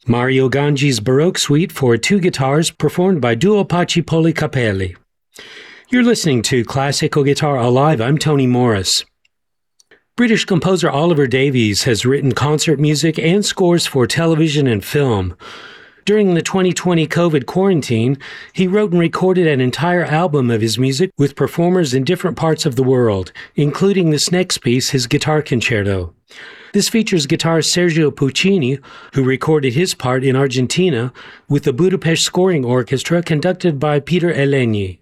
Mario Ganji's Baroque Suite for two guitars performed by Duo Paci Policapelli. You're listening to Classical Guitar Alive. I'm Tony Morris. British composer Oliver Davies has written concert music and scores for television and film. During the 2020 COVID quarantine, he wrote and recorded an entire album of his music with performers in different parts of the world, including this next piece, his guitar concerto. This features guitarist Sergio Puccini, who recorded his part in Argentina with the Budapest Scoring Orchestra conducted by Peter Elenyi.